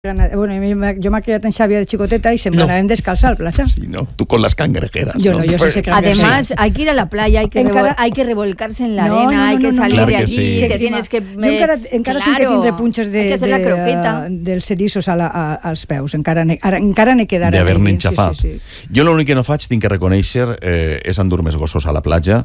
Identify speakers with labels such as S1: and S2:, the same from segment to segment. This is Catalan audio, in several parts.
S1: Bueno, yo me he quedado en Xavier de chicoteta y se me andaban descalza al playa.
S2: Sí, ¿no? Tú con las cangrejeras.
S1: Yo no, yo sé ese cangrejo.
S3: Además, hay que ir a la playa, hay que revolcarse en la arena, hay que salir de allí, te tienes que...
S1: Jo encara tinc que tindre punxes dels cerissos als peus, encara n'he quedat.
S2: D'haver-ne enxafat. Sí. Jo l'únic que no faig, tinc que reconèixer, és endur més gossos a la platja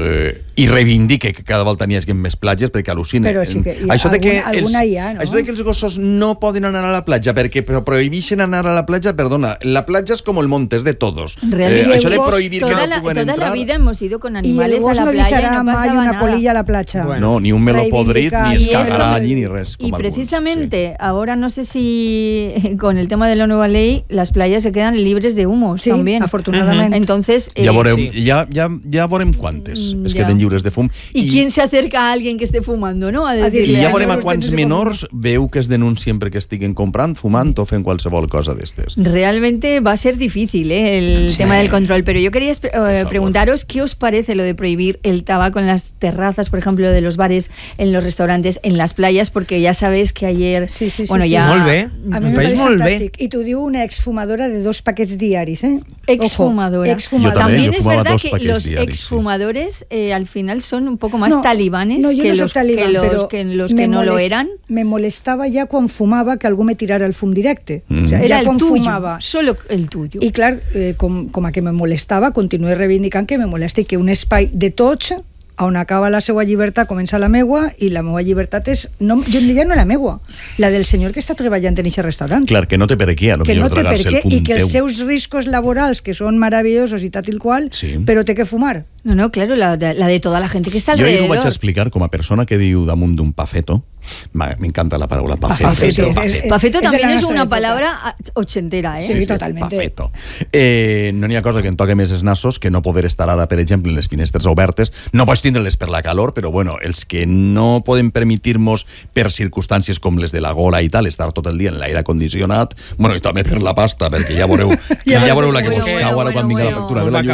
S2: i reivindique que cada volta n'hi hagi més platges perquè al·lucina.
S1: Però sí que alguna hi ha, no?
S2: Això de que els gossos no poden anar a la platja perquè prohibeixen anar a la platja, perdona, la platja es como el monte, es de todos. Això de prohibir que no puguen entrar...
S3: Toda la vida hemos ido con animales a la playa y no pasaba
S1: una
S3: nada.
S1: polilla a la playa.
S2: Bueno, no, ni un meló podrit, ni es cagarà allí, ni res.
S3: Y precisamente, ahora no sé si con el tema de la nueva ley, las playas se quedan libres de humos también.
S1: Afortunadamente.
S3: Entonces...
S2: Ja veurem quantes es queden lliures de fum.
S3: ¿Y quién se acerca a alguien que esté fumando, no?
S2: I ja veurem a quants menors veu que es denuncien perquè estiguen comprant, fumant o fent qualsevol cosa d'estes.
S3: Realmente va a ser difícil el tema del control, pero yo quería preguntaros qué os parece lo de prohibir el tabaco en las terrazas, por ejemplo, de los bares, en los restaurantes, en las playas, porque ya sabéis que ayer...
S4: Molt bé.
S1: A mi me pareix fantàstic. I t'ho diu una exfumadora de 2 paquets diaris,
S3: Exfumadora. También es verdad que los exfumadores al final son un poco más talibanes que los que no lo eran.
S1: Me molestava ja quan fumava que algú me tirara el fum directe. O sea,
S3: era
S1: ja
S3: el tuyo,
S1: fumava.
S3: solo el tuyo.
S1: I clar, com a que me molestava, continué reivindicant que me molesta i que un espai de tots on acaba la seva llibertat comença la meua i la meua llibertat és... No, jo ja no la meua, la del senyor que està treballant en aquest restaurant.
S2: Clar, que no té per què, a lo millor tragar-se el fum teu.
S1: I que els seus riscos laborals, que són maravillosos i tal i qual, però té que fumar.
S3: No, claro, la de toda la gente que está alrededor.
S2: Jo ho vaig explicar com a persona que diu damunt d'un pafeto. Me encanta la paraula pafeto.
S3: Pafeto también es una palabra ochentera, ¿eh?
S1: Sí, totalmente.
S2: Pafeto. No n'hi ha cosa que em toque més els nassos que no poder estar ara, per exemple, en les finestres obertes. No pots tindre-les per la calor, però bueno, els que no poden permitir-nos per circumstàncies com les de la gola i tal, estar tot el dia en l'aire condicionat, bueno, i també per la pasta, perquè ja veureu la que vos cau ara quan vingui la factura de la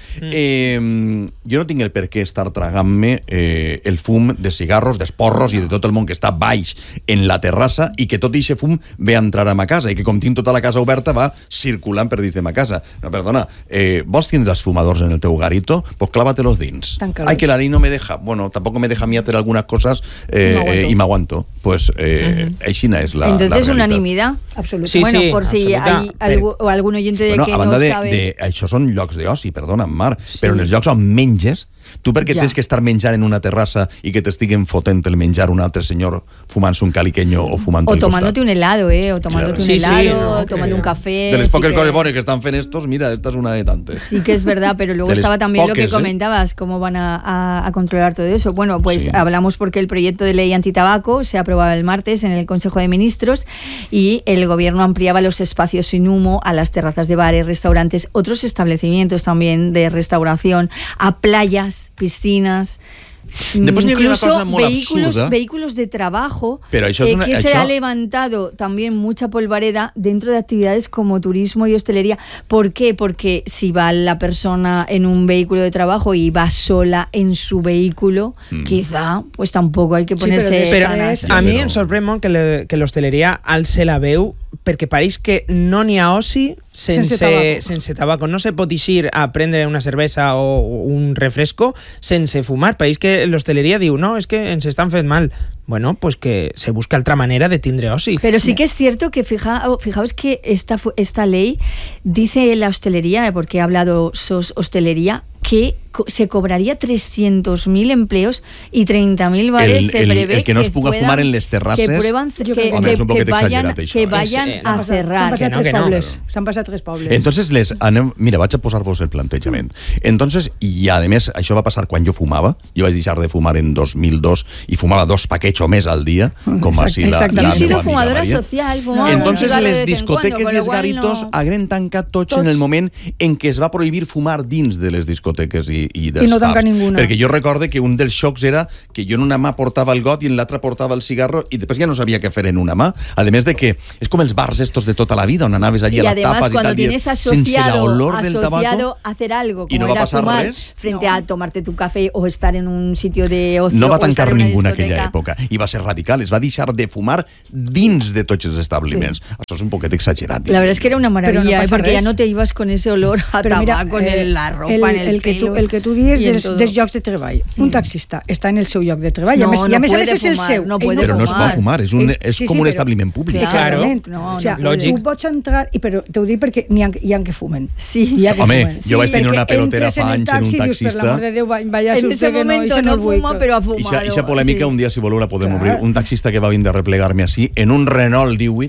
S2: llum. Jo no tinc el per què estar tragant-me el fum de cigarros, d'esporros i de tot el món que està baix en la terrassa i que tot ixe fum ve a entrar a ma casa i que com tinc tota la casa oberta va circulant per dins de ma casa. No, perdona, vols tindre els fumadors en el teu garito? Pues clávatelos dins. Ay, que la ley no me deja. Bueno, tampoco me deja a mí hacer algunas cosas y me aguanto. Pues aixina és la
S3: Entonces
S2: realitat.
S3: Unanimidad.
S1: Absolutament.
S3: Bueno, por si hay algún oyente de que no sabe...
S2: Això són llocs d'oci, perdona, Mar, però en els llocs on menges, tu per què tens que estar menjant en una terrassa i que t'estiguen fotent el menjar un altre senyor fumant-se un caliqueño o fumant-te al costat?
S3: O tomándote un helado, o tomándote un helado, tomando un café...
S2: De les poques coses bones que estan fent estos, mira, esta es una de tantes.
S3: Sí que es verdad, pero luego estaba también lo que comentabas, cómo van a controlar todo eso. Bueno, pues hablamos porque el proyecto de ley antitabaco se aprobaba el martes en el Consejo de Ministros y el gobierno ampliaba los espacios sin humo a las terrazas de bares, restaurantes, otros establecimientos también de restauración, a playas, piscinas, incluso vehículos de trabajo,
S2: pero això
S3: que se ha levantado también mucha polvareda dentro de actividades como turismo y hostelería. ¿Por qué? Porque si va la persona en un vehículo de trabajo y va sola en su vehículo, quizá pues tampoco hay que ponerse...
S4: Però a mi em sorprèn molt que l'hostaleria alce la veu perquè pareix que no n'hi ha oci sense tabaco. No se pot eixir a prendre una cervesa o un refresco sense fumar. Pareix que l'hostaleria diu, no, és que ens estan fent mal. Bueno, pues que se busca otra manera de tindre oci.
S3: Pero sí que es cierto que fijaos que esta ley dice la hostelería, porque ha hablado SOS Hostelería, que se cobraría 300.000 empleos y 30.000 bares se prevé
S2: el que no es puga fumar en les terrasses
S3: que vayan a cerrar.
S1: S'han passat 3 pobles.
S2: Entonces mira, vaig a posar-vos el plantejament. Entonces, i a més, això va passar quan jo fumava. Jo vaig deixar de fumar en 2002 i fumava 2 paquets o més al dia, com així la
S3: Yo he sido fumadora social,
S2: entonces les discoteques i els garitos hagueren tancat tots en el moment en què es va prohibir fumar dins de les discoteques i i dels
S1: no tanca
S2: pubs.
S1: ninguna.
S2: Perquè jo recorde que un dels xocs era que jo en una mà portava el got i en l'altra portava el cigarro i després ja no sabia què fer en una mà. A més de que és com els bars estos de tota la vida on anaves allí a la tapas
S3: y
S2: tal,
S3: tienes asociado a hacer algo, como
S2: no
S3: era fumar frente a tomarte tu café o estar en un sitio de ocio.
S2: No va tancar ningú en aquella època i va ser radical, es va deixar de fumar dins de tots els establiments. Això és un poquet exagerat.
S3: La verdad es que era una maravilla, porque ya no te ibas con ese olor a tabaco en la ropa, en el pelo.
S1: El que tu dies dels llocs de treball. Un taxista està en el seu lloc de treball, i a més és el seu.
S2: Però no es pot fumar, és com un establiment públic.
S1: Exactament. O sigui, tu pots entrar, però te ho dic perquè n'hi ha que fumen.
S3: Sí.
S2: Home, jo vaig tenir una pelotera fa anys en un taxista.
S1: Per l'amor de Déu, vaya
S3: en ese momento no fuma, però ha fumado.
S2: Ixa polèmica, un dia, si voleu, la podem obrir. Un taxista que va vindre a replegar-me així, en un Renault 18...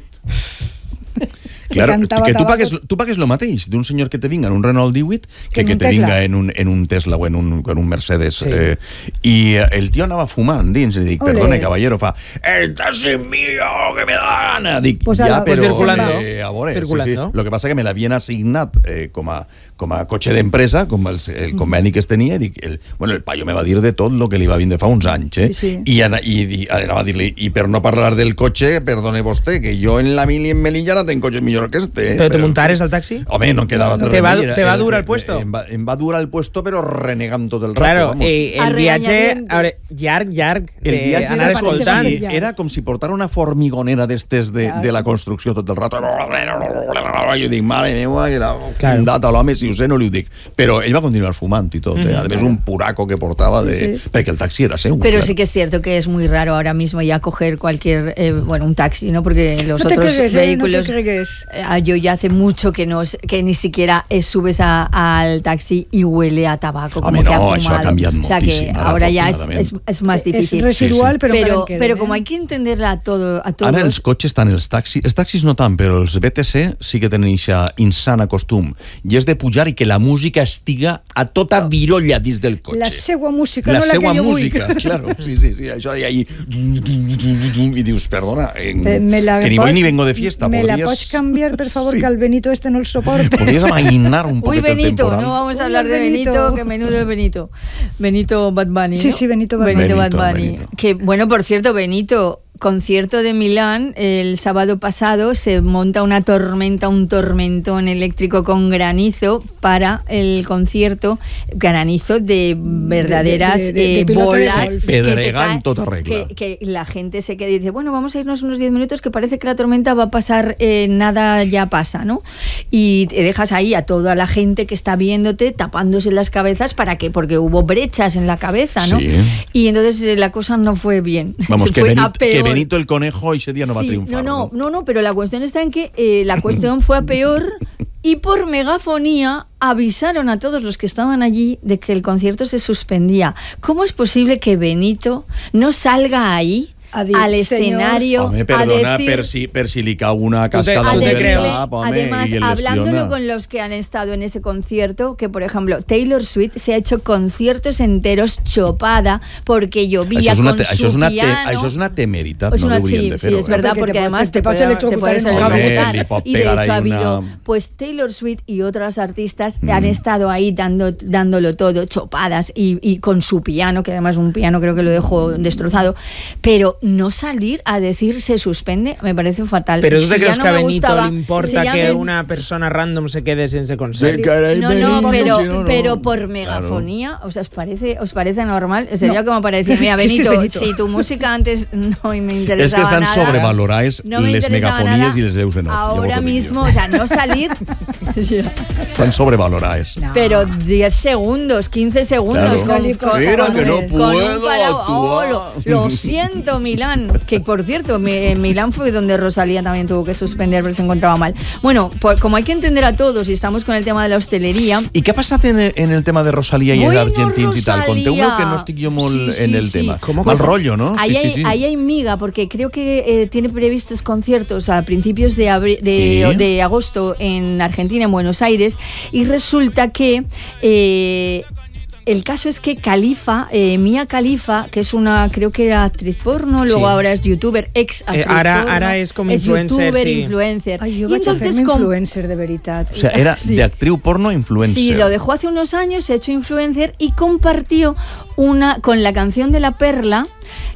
S2: Claro, que tu pagues lo mateix d'un senyor que te vinga en un Renault 18 que te vinga en un Tesla o en un Mercedes. I el tio anava fumant dins i dic, perdone, caballero, fa el taxi mío, que me da gana. Dic, ja, però a veure, lo que passa que me l'havien assignat com a cotxe d'empresa, com el conveni que es tenia, i dic, el paio me va dir de tot lo que li va vindre fa uns anys, i anava a dir-li, i per no parlar del cotxe, perdone vostè, que jo en la mili en Melilla no tenc cotxes millor que este.
S4: ¿Pero te montares al taxi?
S2: Home, no quedava
S4: ¿Te va durar el puesto?
S2: Em va durar el puesto, però renegant tot el rato.
S4: Claro, el viatge llarg
S2: el viatge
S4: anar escoltant.
S2: Era com si portara una formigonera d'estes de la construcció tot el rato. Jo dic, mare meva, que era un data l'home, si ho sé, no li ho dic. Però ell va continuar fumant i tot. A més, un puraco que portava perquè el taxi era seu.
S3: Pero sí que es cierto que es muy raro ahora mismo ya coger cualquier, un taxi, ¿no? Porque los otros vehículos... yo ya hace mucho que ni siquiera subes al taxi y huele a tabaco, como que ha fumado.
S2: Això ha canviat moltíssim.
S3: O sea que ahora ya es más difícil.
S1: Es residual,
S3: pero como hay que entenderla a todos...
S2: Ara els cotxes estan els taxis no tant, però els BTC sí que tenen aquesta insana costum, i és de pujar i que la música estiga a tota virolla dins del cotxe.
S1: La seua música, no la que jo vull.
S2: Claro, sí, això i ahí i dius, perdona, que ni voy ni vengo de fiesta.
S1: Me la pots cambiar, per favor, que al Benito este no el soporto.
S2: Podrías amainar un poquito el temporal.
S3: No vamos a hablar de Benito, que menudo es Benito. Benito Bad Bunny, ¿no?
S1: Sí, Benito Bad
S3: Bunny. Que, bueno, por cierto, Benito... Concierto de Milán, el sábado pasado se monta un tormentón eléctrico con granizo para el concierto, granizo de verdaderas bolas.
S2: Pedregant tota regla.
S3: Que la gente se queda y dice, bueno, vamos a irnos unos 10 minutos que parece que la tormenta va a pasar, nada ya pasa, ¿no? Y te dejas ahí a toda la gente que está viéndote tapándose las cabezas, ¿para qué? Porque hubo brechas en la cabeza, ¿no? Sí. Y entonces la cosa no fue bien.
S2: Vamos, que Benito el Conejo ese día no va a triunfar.
S3: No, pero la cuestión está en que la cuestión fue a peor y por megafonía avisaron a todos los que estaban allí de que el concierto se suspendía. ¿Cómo es posible que Benito no salga ahí al escenario
S2: a decir, per si li cau una cascada
S3: además, hablándolo con los que han estado en ese concierto, que por ejemplo Taylor Swift se ha hecho conciertos enteros chopada porque llovía con su piano.
S2: Això és una temeritat, no deurien de fer-ho.
S3: Sí, es verdad, porque además te puedes electrocutar. Y de hecho ha habido, pues Taylor Swift y otros artistas han estado ahí dándolo todo, chopadas y con su piano, que además un piano creo que lo dejó destrozado, pero no salir a decir se suspende me parece fatal.
S4: Pero tú te crees que a Benito le importa que una persona random se quede sin ese concierto.
S3: Pero por megafonía, o sea, ¿os parece normal? Sería como para decir, mira, Benito, si tu música antes no me interesaba nada.
S2: Es que están sobrevalorades les megafonies y les deus en off.
S3: Ahora mismo, o sea, no salir...
S2: Están sobrevalorades.
S3: Pero 10 segundos, 15 segundos
S2: Mira que no puedo actuar.
S3: Lo siento, Milán, que por cierto, Milán fue donde Rosalía también tuvo que suspender porque se encontraba mal. Bueno, como hay que entender a todos y estamos con el tema de la hostelería...
S2: ¿Y qué ha passat en el tema de Rosalía y de argentins y tal? Conteu-me que no estic jo molt en el tema. Mal rollo, ¿no?
S3: Ahí hay miga, porque creo que tiene previstos conciertos a principios de agosto en Argentina, en Buenos Aires, y resulta que... el caso es que Khalifa, Mia Khalifa, que es una, creo que era actriz porno, luego ahora es youtuber, ex actriz porno.
S4: Ahora es como influencer,
S3: youtuber, influencer.
S1: Ay, jo vaig a fer-me influencer, de veritat.
S2: O sea, era de actriu porno influencer.
S3: Sí, lo dejó hace unos años, se ha hecho influencer y compartió con la canción de La Perla,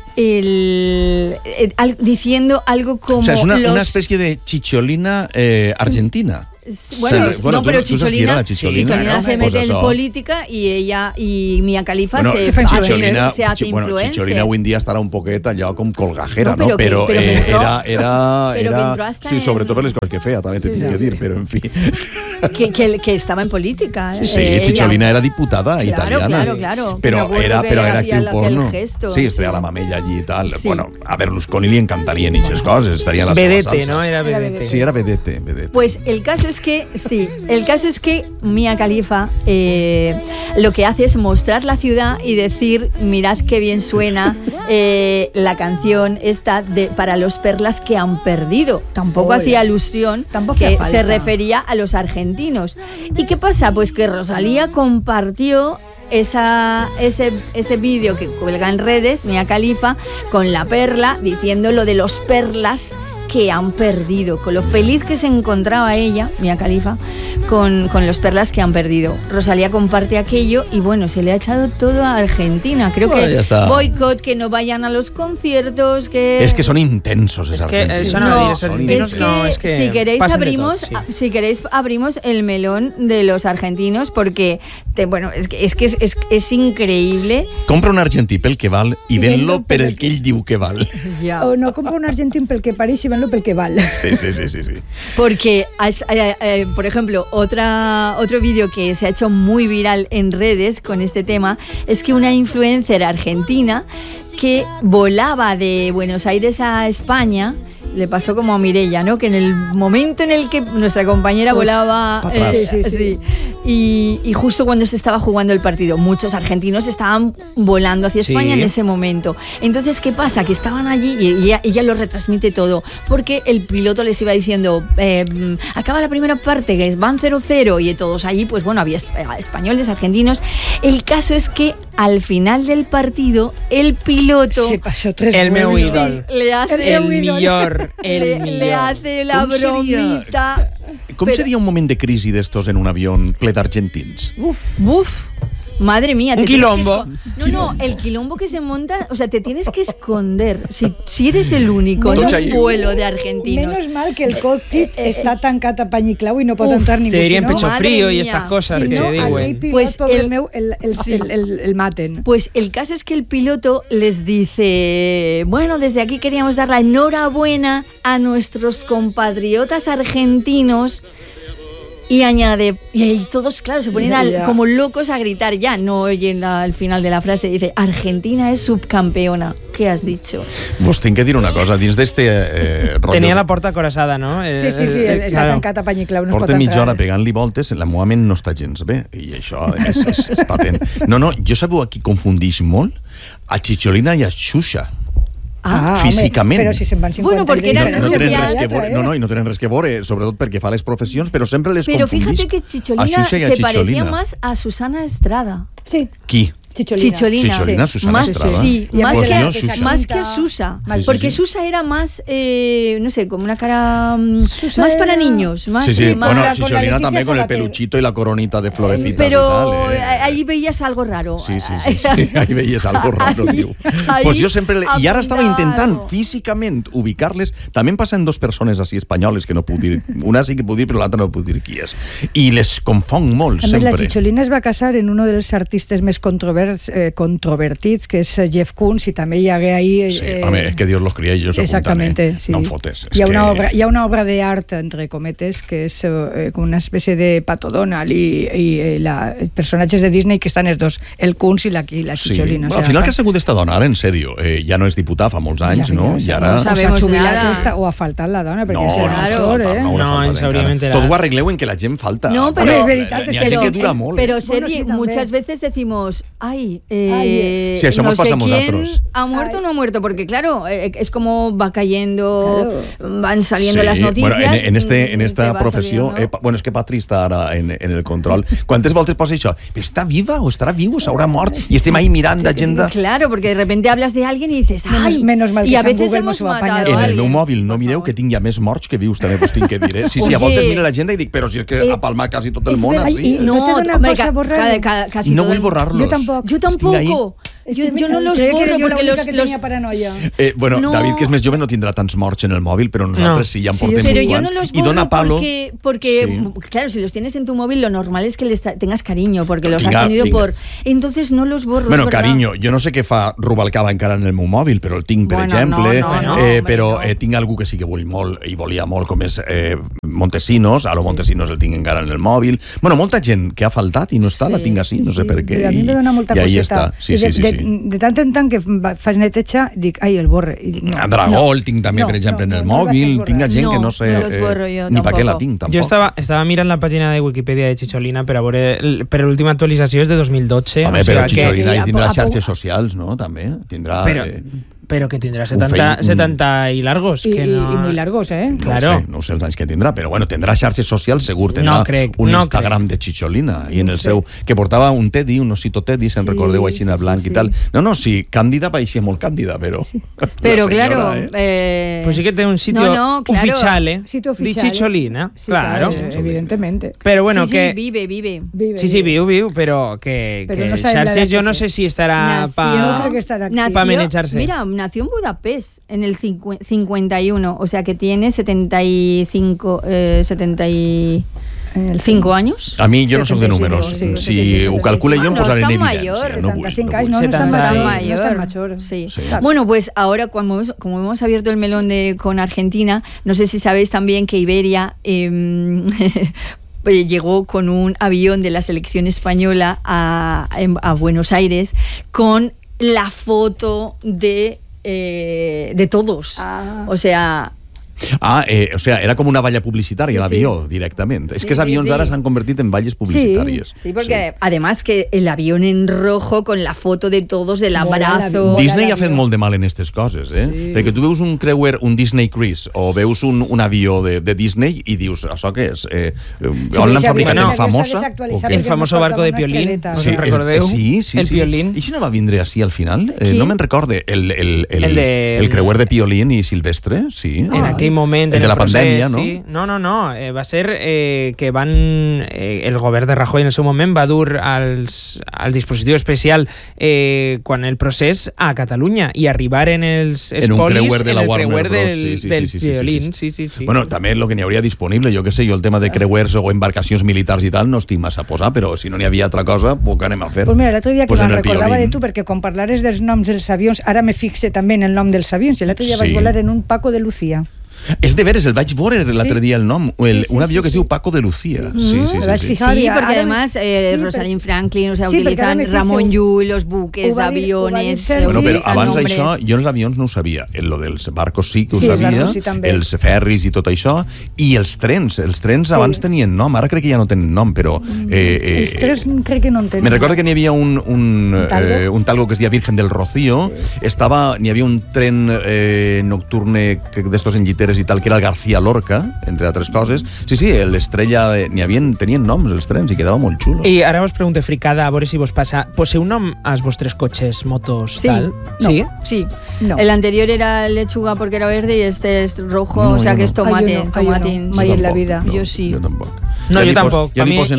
S3: diciendo algo como...
S2: O sea, es una especie de chicholina argentina.
S3: Bueno,
S2: o sea,
S3: no, pero Chicholina
S2: ¿no?
S3: se mete en política y Mia Khalifa se hace influencer.
S2: Bueno, Chicholina hoy en día estarà un poquet allò com colgajera, no? Però era sí, sobretot per les coses que feia, també t'he de dir, però en fi.
S3: Que estaba en política.
S2: Sí, Chicholina era diputada italiana.
S3: Claro.
S2: Pero era actriu porno. Sí, estaria la mamella allí y tal. Sí. Bueno, a Berlusconi li encantarien aquestes coses. Estaria en la
S4: vedette, ¿no? Era vedette.
S2: Sí, era vedette.
S3: Pues el caso es que Mia Khalifa lo que hace es mostrar la ciudad y decir, mirad qué bien suena la canción esta para los perlas que han perdido. Tampoco hacía alusión que se refería a los argentinos. ¿Y qué pasa? Pues que Rosalía compartió ese vídeo que cuelga en redes, Mia Khalifa, con La Perla, diciendo lo de los perlas que han perdido, con lo feliz que se encontraba ella, Mia Khalifa, con los perlas que han perdido. Rosalía comparte aquello y bueno, se le ha echado todo a Argentina. Creo que boicot, que no vayan a los conciertos, que...
S2: Es que son intensos esos argentinos.
S3: Es que si queréis abrimos el melón de los argentinos, porque es increíble.
S2: Compra un argentí pel que val y venlo per el que ell diu que val.
S1: Ja. O no compra un argentí pel que pareix y venlo pel que val.
S2: Sí.
S3: Porque, por ejemplo, otro vídeo que se ha hecho muy viral en redes con este tema es que una influencer argentina que volaba de Buenos Aires a España, le pasó como a Mireia, ¿no? Que en el momento en el que nuestra compañera volaba,
S1: sí.
S3: Y justo cuando se estaba jugando el partido, muchos argentinos estaban volando hacia España en ese momento. Entonces, ¿qué pasa? Que estaban allí y ella lo retransmite todo, porque el piloto les iba diciendo, acaba la primera parte, que van 0-0, y todos allí, pues bueno, había españoles, argentinos. El caso es que al final del partido, el piloto...
S1: Se pasó 3
S4: el meu ídol.
S3: Le hace
S4: el millor.
S3: Le hace la bromita.
S2: ¿Cómo sería un momento de crisis de estos en un avión ple d'argentins?
S3: Uf. Madre mía.
S4: Un quilombo.
S3: No, el quilombo que se monta, o sea, te tienes que esconder. Si eres el único en un vuelo de argentinos.
S1: Menos mal que el cockpit está tancat a pany i clau i no pot entrar ningú.
S4: Te dirían pecho frío y estas cosas que diuen.
S1: Pues el maten.
S3: Pues el caso es que el piloto les dice, bueno, desde aquí queríamos dar la enhorabuena a nuestros compatriotas argentinos. Y añade, y todos, claro, se ponen como locos a gritar. Ya no oyen al final de la frase, dice, Argentina es subcampeona. ¿Qué has dicho?
S2: Vos tinc que dir una cosa, dins d'este rotllo...
S4: Tenia la porta acorazada, no?
S1: Sí, està tancat a pany i clau, no es pot
S2: entrar. Porta mitja hora pegant-li voltes, la meva ment no està gens bé, i això, a més, és patent. No, jo sabeu a qui confundix molt? A Chicholina i a Xuxa. Físicament.
S1: Però si se'n van 50
S3: bueno, perquè
S2: no tenen res que veure, no tenen res que veure, sobretot perquè fa les professions, però sempre les confundix.
S3: Pero fíjate que Chicholina se parecía más a Susana Estrada.
S1: Sí.
S2: Qui?
S1: Chicholina,
S2: Susana Estrada.
S3: Sí, más que a Susa. Porque Susa era más, no sé, como una cara más para niños. Más,
S2: sí.
S3: Más
S2: bueno, Chicholina también con el peluchito y la coronita de florecitas.
S3: Pero ahí veías algo raro.
S2: Sí, ahí veías algo raro, tío. Pues yo siempre... Y ahora estaba intentando físicamente ubicarles. También pasan 2 persones así españoles que no puc dir. Una sí que puc dir, però l'altra no puc dir qui és. I les confon molt, sempre.
S1: La Chicholina es va casar en uno dels artistes més controvertits, que és Jeff Koons, i també hi hagué ahí...
S2: Sí, home, és que Dios los cría y ellos se juntan,
S1: sí.
S2: No em fotes.
S1: Hi ha una obra de art, entre cometes, que és com una espècie de Pato Donald i personatges de Disney que estan els dos, el Koons i la Chicholina.
S2: Sí. Bueno, al final que ha sigut esta dona, ara, en sèrio, ja no és diputada fa molts anys, no? I ara...
S1: No sabemos nada. O ha faltat la dona, perquè és senador,
S2: no, Tot ho arregleu en que la gent falta.
S3: No, pero
S1: es verdad,
S2: Hi ha gent que dura molt.
S3: Pero Sergi, muchas veces decimos, ay,
S2: sí, eso
S3: no
S2: nos
S3: sé
S2: pasa a
S3: quién
S2: nosotros.
S3: ha muerto o no ha muerto, porque claro, es como va cayendo, van saliendo las noticias.
S2: Bueno, en esta professió, bueno, és que Patri està ara en el control. Quantes voltes posa això? ¿Està viva o estarà viu o s'haurà mort? I estem ahí mirant d'agenda.
S3: Claro, porque de repente hablas de alguien y dices, ay,
S1: menos mal que
S3: y a veces
S1: Google
S3: hemos
S1: no
S3: matado a
S2: En el
S3: alguien.
S2: meu mòbil no mireu que tinc ja més morts que vius, també vos tinc que dir. Sí, a voltes mira l'agenda i dic, però si és que ha palmat quasi tot el món així.
S3: No, hombre, casi
S2: no
S3: todo
S2: vull borrar-los.
S1: Yo tampoco.
S3: Yo no los borro porque los
S1: tenía paranoia.
S2: Bueno,
S3: No.
S2: David, que és més jove, no tindrà tants morts en el mòbil, però nosaltres sí, ja en portem
S3: Pero yo
S2: jugant.
S3: no los
S2: I dona
S3: borro
S2: palo.
S3: porque claro, si los tienes en tu móvil, lo normal es que les tengas cariño, porque los has tenido
S2: Tinga.
S3: Entonces no los borro.
S2: Bueno,
S3: es verdad.
S2: carinyo, jo no sé què fa Rubalcaba encara en el meu mòbil, però el tinc, per
S3: Bueno,
S2: exemple,
S3: no,
S2: però
S3: no.
S2: tinc algú que sí que vull molt i volia molt, com és Montesinos. A lo Montesinos el tinc encara en el mòbil. Bueno, molta gent que ha faltat i no està, la tinc així, no sé per què.
S1: A mi me dona molta
S2: I ahí
S1: coseta.
S2: està. Sí.
S1: De tant en tant que fas neteja, dic, ai, el borre.
S2: Dragó el tinc també, per exemple, en el mòbil. Tinc gent que no sé
S3: no los borro jo,
S2: ni per què la
S3: tampoco.
S2: tinc, tampoc.
S4: Jo estava mirant la pàgina de Wikipedia de Chicholina per a veure, però l'última actualització és de 2012.
S2: Home,
S4: o
S2: però
S4: sigui
S2: Chicholina
S1: que-
S2: hi tindrà
S1: a-
S2: xarxes socials, no? També tindrà...
S4: Però que tindrà
S2: Facebook,
S4: 70 i largos.
S1: Y
S4: Que no...
S1: muy largos, ¿eh?
S4: Claro.
S2: No sé els anys que tindrà, però bueno, tindrà xarxes socials, segur, tindrà
S4: No crec,
S2: un
S4: no
S2: Instagram de Chicholina, i en el seu, que portava un Teddy, un osito Teddy, se'n recordeu així en el blanc i tal. No, sí, Càndida pareixia molt Càndida, però...
S3: Pero
S2: la senyora,
S3: claro,
S4: Pues sí que tiene un sitio
S3: No, claro.
S4: oficial,
S1: Sitio
S4: de
S1: oficial.
S4: Chicholina,
S1: Sí,
S4: claro.
S1: evidentemente.
S4: Pero bueno,
S3: sí,
S4: que...
S3: vive.
S4: Sí, viu, però que
S1: Pero no sabe la
S4: xarxes
S1: edad
S4: yo
S1: que
S4: no
S1: tiene.
S4: sé si estará
S1: No
S4: para...
S1: creo que estará aquí.
S4: Pa manejarse.
S3: Mira, nació en Budapest en el 51, o sea que tiene 75 años.
S2: A mi jo no soc de números.
S1: Sí,
S2: Si ho calcule jo em
S3: No,
S2: posaré
S3: está
S2: en
S3: mayor,
S2: evidència. No vull,
S1: 75
S2: no
S1: años,
S2: vull.
S1: no está
S4: 70
S1: mayor.
S3: mayor.
S1: No está mayor.
S3: Sí.
S2: Sí.
S3: Bueno, pues ahora como hemos abierto el melón con Argentina, no sé si sabéis también que Iberia llegó con un avión de la selección española a Buenos Aires con la foto de todos. O sea...
S2: O sea, era com una valla publicitària, l'avió, directament. És que els avions ara s'han convertit en valles publicitàries.
S3: Sí, porque además que el avión en rojo con la foto de todos, del abrazo...
S2: Disney ha fet molt de mal en aquestes coses, perquè tu veus un creuer, un Disney Cruise, o veus un avió de Disney i dius, això què és? On l'han fabricat? En Famosa?
S4: El famoso barco de Piolín, ¿no
S2: Sí,
S4: recordeu?
S2: Sí.
S4: El Piolín.
S2: I si no va vindre així al final? No me'n recorde. El creuer de Piolín i Silvestre, sí.
S4: En aquell moment,
S2: el de la pandèmia, no?
S4: Sí. No, va ser que el govern de Rajoy en el seu moment va dur al dispositiu especial quan el procés a Catalunya i arribaren els
S2: en un
S4: polis
S2: creuer de la Warner
S4: creuer
S2: Bros.
S4: del Piolín. Sí.
S2: Bueno, també el que n'hi hauria disponible, jo què sé, jo el tema de creuers o embarcacions militars i tal no estic massa a posar, però si no n'hi havia altra cosa, què anem a fer?
S1: Pues mira, l'altre dia que
S2: pues
S1: me'n recordava de tu, perquè quan parlares dels noms dels avions, ara me fixe també en el nom dels avions, i l'altre dia vaig volar en un Paco de Lucía.
S2: És de veres, el vaig veure l'altre dia el nom, un avió que es diu Paco de Lucía. Sí,
S3: porque además Rosalind Franklin, o sea, utilizan Ramon Llull, los buques, aviones...
S2: Bueno, però abans això, jo els avions no ho sabia. Lo dels barcos sí que ho sabia, els ferris i tot això, i els trens abans tenien nom, ara crec que ja no tenen nom, però...
S1: Els trens crec que no en tenen.
S2: Me recordo que n'hi havia un talgo que es deia Virgen del Rocío, n'hi havia un tren nocturne d'estos en lliteres i tal, que era el García Lorca, entre altres coses. Sí, l'Estrella... Tenien noms, els trens, i quedava molt xulo.
S4: I ara vos pregunto, fricada, a veure si vos passa, poseu nom als vostres cotxes, motos, tal?
S3: Sí. No. El anterior era lechuga porque era verde y este es rojo, o sea que es tomate, tomatín.
S1: Mai en la vida.
S3: Yo sí.
S2: Jo tampoc.
S4: No, yo tampoco.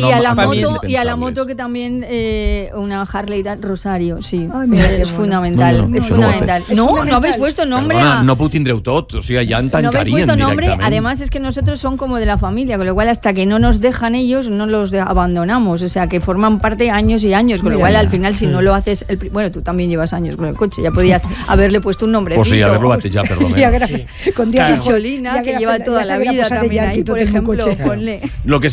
S3: Y a la moto que también una Harley Rosario, sí. Es fundamental. Es fundamental. No habéis puesto nombre a...
S2: No puc tindreu tot, o sigui, ja en tancarien
S3: no habéis puesto nombre,
S2: directament.
S3: además es que nosotros son como de la familia, con lo cual hasta que no nos dejan ellos, no los abandonamos, o sea que forman parte años y años, con lo cual al final si no lo haces, bueno, tú también llevas años con el coche, ya podías haberle puesto un nombrecito.
S2: Pues sí, haberlo batejado, perdón.
S3: Con Chicholina, que lleva toda la vida también ahí, por ejemplo, ponle.
S2: Lo que sí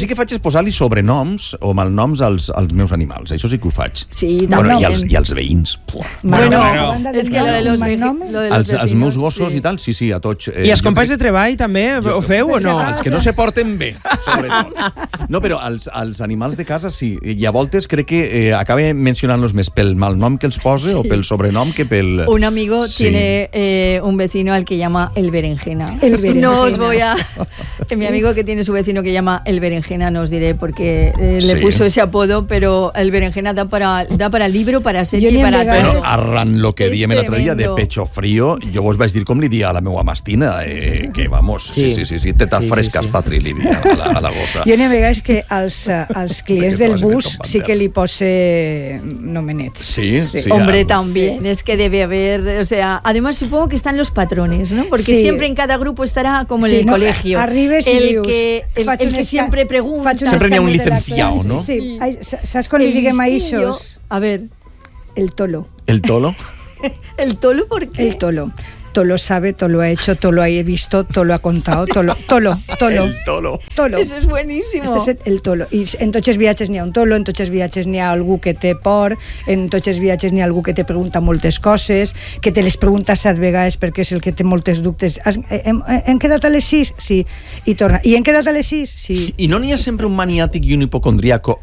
S2: que faig és posar-li sobrenoms o malnoms als meus animals. Això sí que ho faig.
S3: Sí,
S2: bueno, i als veïns.
S3: Bueno, és que lo de los vecinos...
S2: Els meus gossos i tal, sí, a tots.
S4: I els companys de treball també ho feu o no?
S2: Els que no se porten bé, sobretot. No, però els animals de casa sí. I a voltes crec que acabe mencionant-los més pel malnom que els pose o pel sobrenom que pel...
S3: Un amigo tiene un vecino al que llama el berenjena. No os voy a... Mi amigo que tiene su vecino que llama el berenjena, no os diré porque le puso ese apodo, pero el berenjena da para libro, para serie y para todo.
S2: Bueno, arran lo que diem l'altre dia de pecho frío, jo vos vaig dir com li dia a la meva mastina, que vamos, sí, tetes fresques, Patri, li dia a la gossa.
S1: Jo n'hi ha vegades que als clients del bus sí que li pose nomenets.
S2: Sí.
S3: Hombre, también, es que debe haber, o sea, además supongo que están los patrones, ¿no? Porque siempre en cada grupo estará como en el colegio.
S1: Arribes
S3: el que siempre pregunta.
S2: Sempre n'hi ha un licenciado, ¿no?
S1: Sí. Saps quan li diguem a ixos?
S3: A ver.
S1: El tolo.
S2: ¿El tolo?
S3: ¿El tolo por qué?
S1: El tolo. Tolo sabe, Tolo ha hecho, Tolo ha visto, Tolo ha contado, Tolo.
S2: El tolo.
S3: Eso es buenísimo.
S1: Este és el tolo. I en tots els viatges n'hi ha un tolo, en tots els viatges n'hi ha algú que té por, en tots els viatges n'hi ha algú que te pregunta moltes coses, que te les pregunta 7 vegades perquè és el que té moltes dubtes. Hem quedat a les 6? Sí. I torna. I hem quedat a les 6? Sí.
S2: I no n'hi ha sempre un maniàtic i un hipocondríaco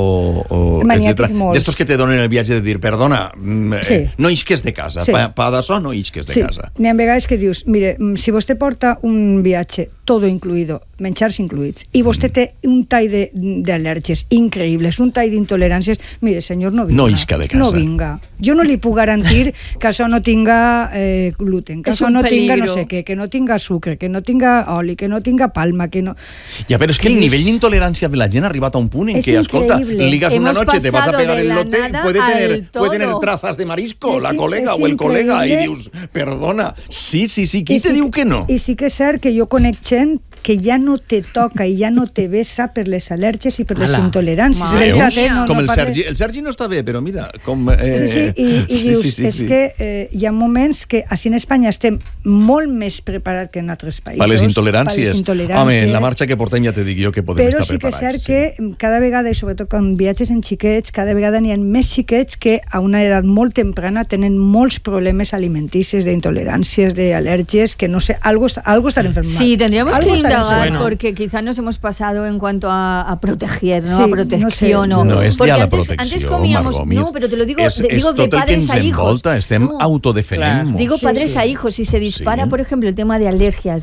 S1: maniàtic molt.
S2: D'estos que te donen el viatge de dir, perdona, no isques de casa, pa d'açò no isques de casa.
S1: N'hi ha vegades que dius, mire, si vostè porta un viatge todo incluido, menjars incluïts, i vostè té un tall d'al·lèrgies increïbles, un tall d'intoleràncies, mire, senyor, no vinga.
S2: No isca de casa.
S1: No vinga. Jo no li puc garantir que això no tinga gluten, que això no tinga no sé què, que no tinga sucre, que no tinga oli, que no tinga palma, que no...
S2: Ja, però és que el nivell d'intolerància de la gent ha arribat a un punt en que, escolta, ligas una noche, te vas a pegar el lote, puede tener trazas de marisco, la colega o el colega, i dius, perdona, sí, qui te diu que no?
S1: I sí que és cert que jo conec gent que ja no te toca i ja no te besa per les al·lèrgies i per les intoleràncies.
S2: Com el Sergi. El Sergi no està bé, però mira, com...
S1: I dius, és que hi ha moments que així en Espanya estem molt més preparats que en altres països.
S2: Per les intoleràncies. Home, en la marxa que portem ja te dic jo que podem estar preparats.
S1: Però sí que és cert que cada vegada, i sobretot quan viatges en xiquets, cada vegada n'hi ha més xiquets que a una edat molt temprana tenen molts problemes alimenticis, d'intoleràncies, d'al·lèrgies, que no sé, algo estar enfermado.
S3: Sí, tendríamos que indagar, porque quizá nos hemos pasado en cuanto a proteger, ¿no? Sí, a protección.
S2: No és ja la
S3: protecció, antes comíamos,
S2: Margot,
S3: no, pero te lo digo, digo de padres a hijos.
S2: Estem autodefendent.
S3: Digo padres a hijos, si se dispara, por ejemplo, el tema de alergias,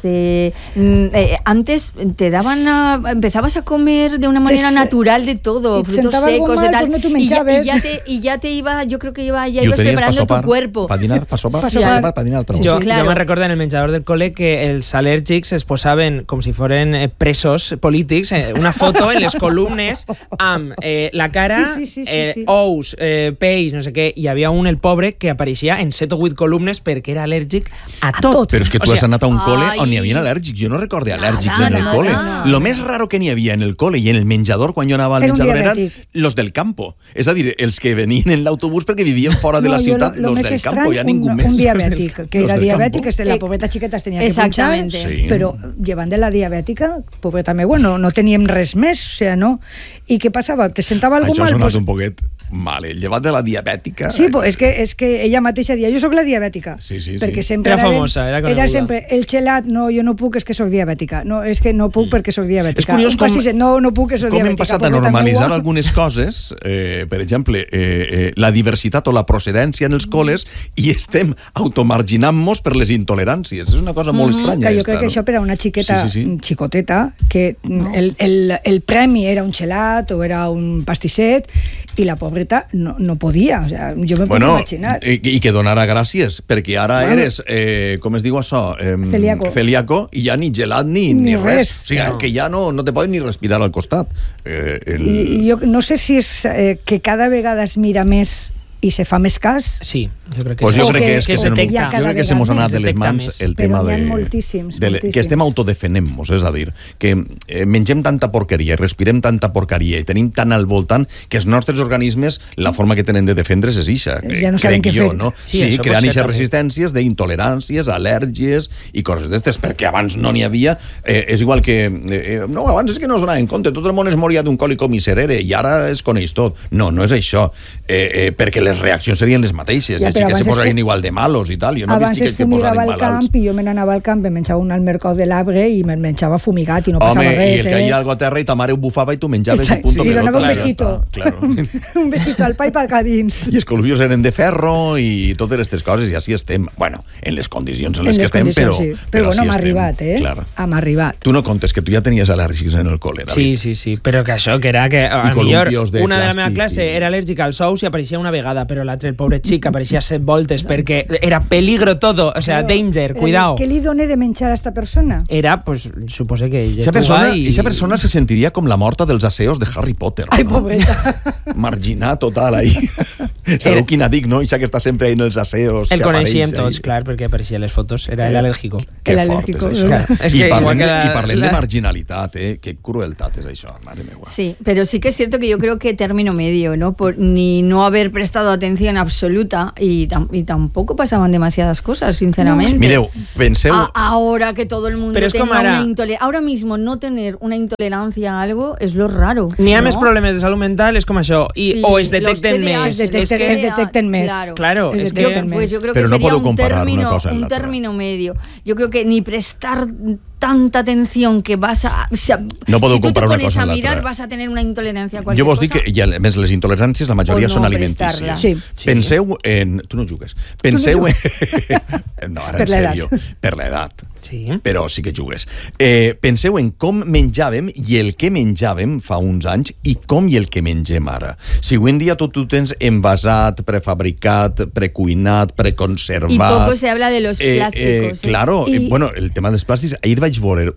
S3: antes te daban empezabas a comer de una manera natural de todo, frutos secos y tal, y ya te iba, yo creo que ya ibas preparando tu cuerpo.
S2: Pa dinar, pa sopar, pa dinar al tronc.
S4: Jo me'n recordo en el menjador del col·le que els al·lèrgics es posaven com si foren presos polítics, una foto en les columnes amb la cara, ous, peix, no sé què, i hi havia un, el pobre, que apareixia en 7 o 8 columnes perquè era al·lèrgic a tot.
S2: Però és que tu has anat a un col·le on hi havia al·lèrgics. Jo no recordo al·lèrgics en el col·le. Lo més raro que n'hi havia en el col·le i en el menjador, quan jo anava al menjador, eren los del campo. És a dir, els que venien en l'autobús perquè vivien fora de la ciutat, los del campo, ja ningú més.
S1: Un diabètic, que era diabètic, la pobreta xiqueta es tenia que punxar, però llevant de la diabètica, pobreta meua, no teníem res més, o sigui, no. I què passava? Te sentava algú mal?
S2: Això ha sonat un poquet mal, llevat de la diabètica.
S1: Sí, és que ella mateixa dia, jo soc la diabètica.
S2: Sí.
S1: Perquè sempre
S4: era famosa, era coneguda.
S1: Era sempre, el gelat, no, jo no puc, és que soc diabètica. No, és que no puc perquè soc diabètica.
S2: És curiós
S1: no puc, que soc diabètica.
S2: Com hem passat a normalitzar algunes coses, per exemple, la diversitat o la procedència en els col·les, i estem automarginant-nos per les intoleràncies. És una cosa molt estranya.
S1: Jo crec que això per a una xiqueta, xicoteta, que el premi era un gelat o era un pastisset, i la pobreta no podia, o sea, jo me puc imaginar.
S2: I que donara gràcies, perquè ara eres, com es diu això? Celíaco, i ja ni gelat ni res. O sigui, que ja no te poden ni respirar al costat.
S1: Jo no sé si és que cada vegada es mira més i se fa més cas.
S4: Sí, jo crec que
S2: pues jo crec que és que se mos ha anat de les mans el tema de que estem autodefenem-nos, és a dir, que mengem tanta porqueria i respirem tanta porqueria i tenim tant al voltant que els nostres organismes, la forma que tenen de defendre's és ixa,
S1: ja no crec jo,
S2: no? Sí, creant aquestes resistències d'intoleràncies, al·lèrgies i coses d'estes, perquè abans no n'hi havia, és igual que no, abans és que no es donava en compte, tot el món es moria d'un còlic o miserere i ara es coneix tot. No és això, perquè les reaccions serien les mateixes, ja, així que se posarien igual de malos i tal. Jo no
S1: abans es fumigava al camp i jo me n'anava al camp, me menjava un almercó de l'arbre i me menjava fumigat i no passava res.
S2: I el que hi ha algo a terra i ta mare ho bufava i tu menjaves i punto.
S1: Li donava un besito. Un besito al pa i pel cadins.
S2: I els colubios eren de ferro i totes aquestes coses i així estem. Bueno, en les condicions en les que estem, però
S1: bueno, hem arribat, hem arribat.
S2: Tu no contes que tu ja tenies al·lèrgics en el col·le,
S4: David. Sí, però que això, que era que a millor una de la meva classe era al·lèrgica als ous i apareixia una vegada, però l'altre, el pobre xic, apareixia 7 voltes perquè era peligro todo, o sea, danger, cuidado.
S1: ¿Qué le doné de menjar a esta persona?
S4: Era, pues, supose que
S2: esa persona se sentiria com la morta dels aseos de Harry Potter.
S1: Ai, pobreta.
S2: Marginat total, ahí. Sabeu quina dic, no? Ixa que està sempre ahí en els aseos.
S4: El coneixíem tots, clar, perquè apareixia les fotos. Era el alèrgico.
S2: Que fort és això. I parlem de marginalitat, que crueltat és això, mare meva.
S3: Sí, pero sí que es cierto que yo creo que término medio, ¿no? Ni no haber prestado atención absoluta y tampoco pasaban demasiadas cosas, sinceramente.
S2: No. Mireu, penseu...
S3: Ahora que todo el mundo tenga una intolerancia... Ahora mismo no tener una intolerancia a algo es lo raro.
S4: N'hi ha més problemes de salut mental, és com això. O es detecten més.
S1: Es detecten més.
S4: Claro.
S3: Pues yo creo que sería un término medio. Yo creo que ni prestar tanta atención que vas a...
S2: no podeu comparar una cosa amb l'altra.
S3: Si tu te pones a mirar vas a tener una intolerancia a cualquier
S2: cosa. Jo vos dic que, a més, les intoleràncies, la majoria són alimentícies.
S1: Sí.
S2: Penseu en... Tu no jugues. Penseu en... No, ara en sèrio. Per l'edat.
S4: Sí.
S2: Però sí que jugues. Penseu en com menjàvem i el que menjàvem fa uns anys i com i el que mengem ara. Si avui en dia tot ho tens envasat, prefabricat, precuinat, preconservat...
S3: Y poco se habla de los plásticos.
S2: Claro, bueno, el tema dels plàstics... Ahir vaig veure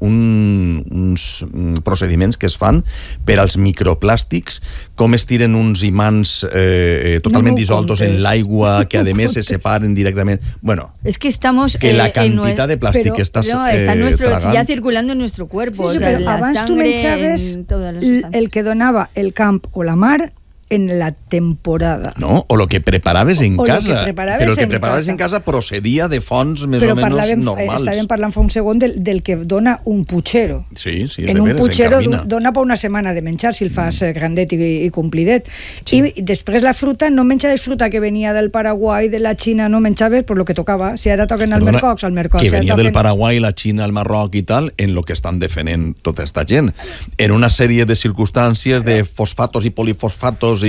S2: uns procediments que es fan per als microplàstics, com es tiren uns imants totalment dissoltos en l'aigua, que a més se separen directament... Bueno,
S3: es que estamos...
S2: Que la quantitat de plàstic que estàs tragant...
S3: ya circulando en nuestro cuerpo.
S1: Sí, o sea, pero abans tu menjaves el que donava el camp o la mar en la temporada.
S2: No, o lo que preparaves en casa. Però el que preparaves en casa procedia de fonts més o menys normals.
S1: Estàvem parlant fa un segon del que dona un puchero.
S2: Sí, és
S1: en un puchero dona per una setmana de menjar, si el fas grandet i complidet. Sí. I després la fruta, no menjaves fruta que venia del Paraguai, de la Xina, no menjaves per lo que tocava. Si ara toquen al Mercox, al Mercox.
S2: Que venia del Paraguai, la Xina, el Marroc i tal, en lo que estan defenent tota esta gent. En una sèrie de circumstàncies de fosfatos i polifosfatos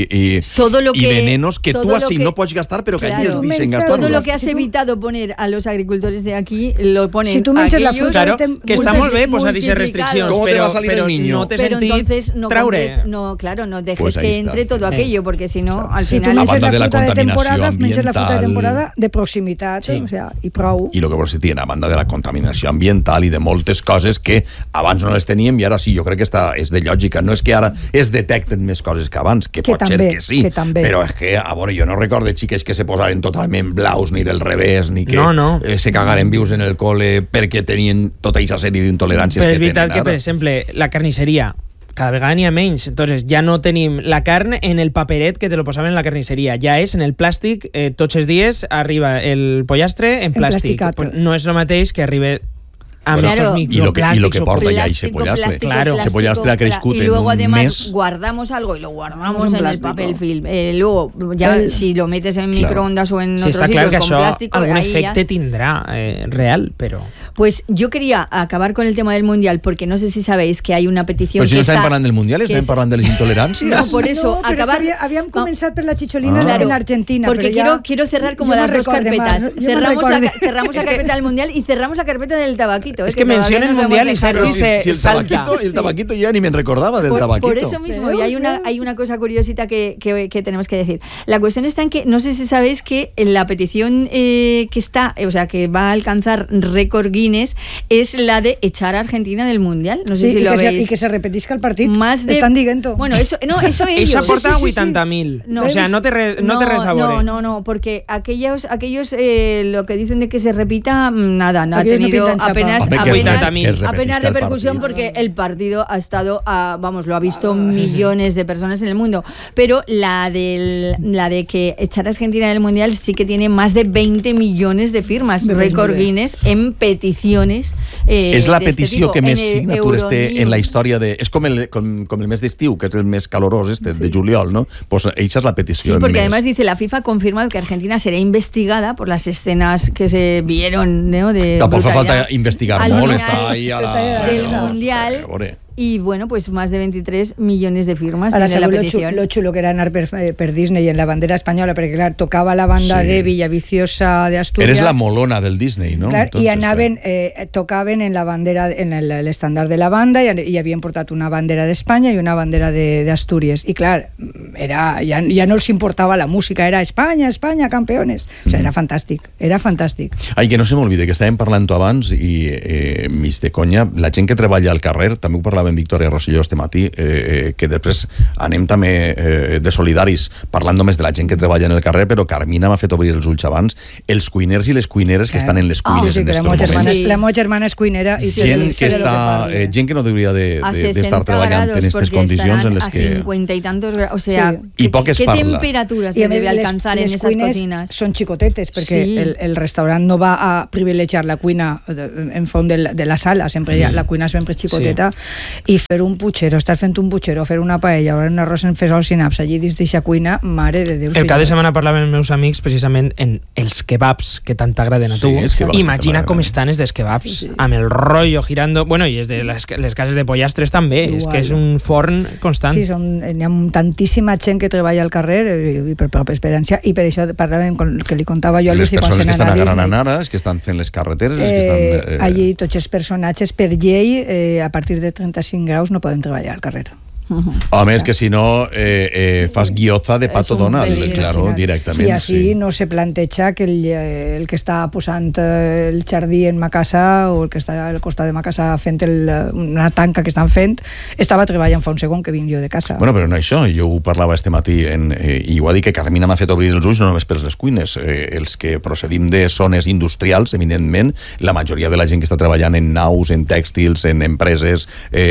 S2: y venenos que tú así no puedes gastar, pero que allí els dicen gastar.
S3: Todo lo que has evitado poner a los agricultores de aquí, lo ponen
S1: si tú menges la fruta,
S4: claro, que está molt bé posar-hi restriccions,
S2: ¿cómo te va a salir el niño?
S4: No te sentit traure.
S3: No dejes que entre todo aquello, porque si no, al final...
S2: La banda de la contaminació ambiental...
S1: Menges la fruta de temporada de proximitat, o sea, i prou.
S2: I el que vols dir, a banda de la contaminació ambiental i de moltes coses que abans no les teníem i ara sí, jo crec que és de lògica. No és que ara es detecten més coses que abans, que pot ser que sí, però és que, a veure, jo no recordo xiques que se posaren totalment blaus, ni del revés, ni que se cagaren vius en el col·le perquè tenien tota aquesta sèrie d'intoleràncies que tenen ara.
S4: Però és veritat que, per exemple, la carnisseria, cada vegada n'hi ha menys, entonces ja no tenim la carn en el paperet que te lo posaven en la carnisseria, ja és en el plàstic, tots els dies arriba el pollastre en plàstic. Pues no és el mateix que arriba...
S3: Claro.
S2: Y lo que porta ya ese pollastre.
S4: Claro.
S2: Ese pollastre ha crecido
S3: y luego
S2: en un
S3: además
S2: mes.
S3: guardamos algo y lo guardamos en el papel film. Luego ya si lo metes en microondas o en otros sitios con plástico,
S4: algún
S3: ahí
S4: efecte
S3: ya...
S4: tindrà real, pero...
S3: Pues yo quería acabar con el tema del Mundial, porque no sé si sabéis que hay una petición
S2: pues si no están hablando del Mundial, están hablando de las intolerancias.
S3: No, por eso, acabar...
S1: Habían comenzado por la chicholina en Argentina.
S3: Porque quiero cerrar como las dos carpetas. Cerramos la carpeta del Mundial y cerramos la carpeta del tabaquito.
S4: Es que mencionen Mundial y Sergi se salta.
S2: El tabaquito ya ni me recordaba del tabaquito.
S3: Por eso mismo, y hay una cosa curiosita que tenemos que decir. La cuestión está en que, no sé si sabéis que en la petición que está, o sea, que va a alcanzar récord Guinness Guinness es la de echar a Argentina del Mundial. No sé si lo veis.
S1: Y que se repetisca el partido.
S3: Están
S1: diciendo.
S3: Bueno, eso ellos.
S4: Esa porta 80.000. No, o sea, no te resabore.
S3: No, porque aquellos lo que dicen de que se repita, nada, no ha tenido apenas repercusión porque el partido ha estado, lo ha visto millones de personas en el mundo. Pero la de que echar a Argentina del Mundial sí que tiene más de 20 millones de firmas. Récord Guinness en peticiones.
S2: És la petició que més signatures té en la història de... És com el mes d'estiu, que és el mes calorós de juliol, ¿no? Pues esa es la petición.
S3: Sí, porque además dice, la FIFA ha confirmado que Argentina será investigada por las escenas que se vieron, ¿no?
S2: Tampoco fa falta investigar molt, està ahí a la...
S3: del Mundial. Y bueno, pues más de 23 millones de firmas en la petición.
S1: Lo chulo que era anar per Disney en la bandera espanyola, perquè clar, tocava la banda de Villaviciosa de Asturias.
S2: Eres la molona del Disney, ¿no?
S1: Clar, i anaven, tocaven en la bandera, en l'estandard de la banda, i havien portat una bandera d'Espanya i una bandera d'Astúries. I clar, ja no els importava la música, era Espanya, Espanya, campeones. O sea, era fantàstic, era fantàstic.
S2: Ai, que no se m'olvide, que estàvem parlant abans i mig de conya, la gent que treballa al carrer, també ho parlava en Victòria Rosselló este matí, que després anem també de solidaris parlant només de la gent que treballa en el carrer, però Carmina m'ha fet obrir els ulls abans, els cuiners i les cuineres que estan en les cuines en estos moments.
S1: La meva germana és cuinera i
S2: gent que no hauria d'estar treballant en aquestes condicions en les que...
S3: A 50 y tantos grados, o sea,
S2: i poc es parla.
S3: ¿Qué temperatura se debe alcanzar en esas cocinas?
S1: Són xicotetes, perquè el restaurant no va a privilegiar la cuina en font de la sala, la cuina sempre és xicoteta, i fer un putxero, estar fent un putxero, fer una paella o un arròs en fesol sin naps allí dins d'eixa cuina, mare de Déu.
S4: El cap de setmana parlaven els meus amics precisament en els kebabs que tant t'agraden a tu. Imagina com estan els dels kebabs, amb el rotllo girando, bueno, i de les cases de pollastres també, és que és un forn constant.
S1: Sí, hi ha tantíssima gent que treballa al carrer i per pròpia experiència, i per això parlàvem que li contava jo a
S2: les persones que estan agarrant ara, que estan fent les carreteres,
S1: allí tots els personatges per llei a partir de 35 graus no poden treballar al carrer.
S2: A més que si no fas guioza de Pato Donald, claro, directament.
S1: I així no se planteja que el que està posant el jardí en ma casa o el que està al costat de ma casa fent una tanca que estan fent, estava treballant fa un segon que vinc jo de casa.
S2: Bueno, però no això, jo ho parlava este matí i ho ha dit que Carmina m'ha fet obrir els ulls no només per les cuines, els que procedim de zones industrials, evidentment, la majoria de la gent que està treballant en naus, en tèxtils, en empreses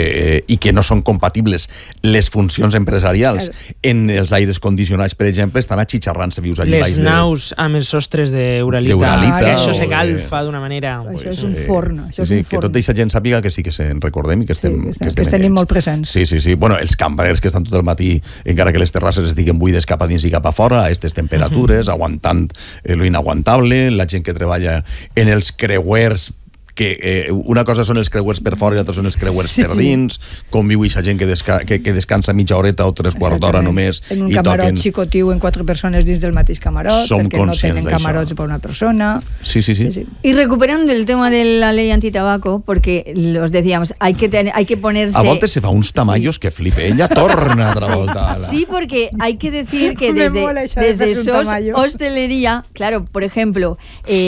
S2: i que no són compatibles les funcions empresarials en els aires condicionats, per exemple, estan atxitxarrant-se vius allí baix
S4: de... Les naus amb els sostres d'Uralita, que això se calfa d'una manera...
S1: Això és un forn.
S2: Sí, que tota aquesta gent sàpiga que sí que se'n recordem i que
S1: estem molt presents.
S2: Sí. Bueno, els cambrers que estan tot el matí, encara que les terrasses estiguen buides cap a dins i cap a fora, a aquestes temperatures, aguantant lo inaguantable, la gent que treballa en els creuers, que una cosa són els creuers per fora i l'altra són els creuers per dins, com viu aquesta gent que descansa mitja horeta o 3/4 d'hora només.
S1: En un camarot xicotiu en 4 persones dins del mateix camarot, perquè no tenen camarots per una persona.
S2: Sí.
S3: Y recuperando el tema de la ley antitabaco, porque los decíamos, hay que ponerse...
S2: A voltes se fa uns tamallos que flipe. Ella torna a volta.
S3: Sí, porque hay que decir que desde SOS Hostelería, claro, por ejemplo,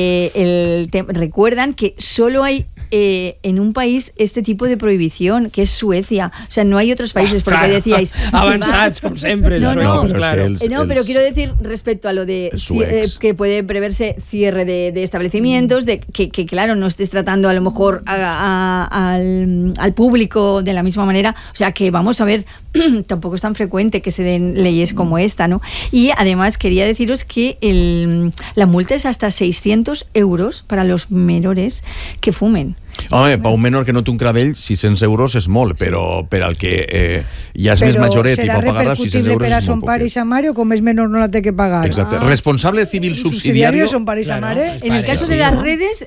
S3: recuerdan que solo hay en un país este tipo de prohibición, que es Suecia. O sea, no hay otros países, porque decíais...
S4: Avanzados, como siempre.
S3: Pero quiero decir, respecto a lo de que puede preverse cierre de establecimientos, de que claro, no estés tratando a lo mejor al público de la misma manera. O sea, que vamos a ver, tampoco es tan frecuente que se den leyes como esta, ¿no? Y además quería deciros que la multa es hasta 600 euros para los menores que fumen.
S2: Home, per un menor que no té un cravell, 600 euros és molt, però per al que ja és més majoret i pot pagar 600 euros és molt poc.
S1: Però serà repercutible per a son pare i sa mare o com és menor no la té que pagar?
S2: Exacte. Responsable civil subsidiario.
S1: Son pare y sa mare.
S3: En el caso de las redes,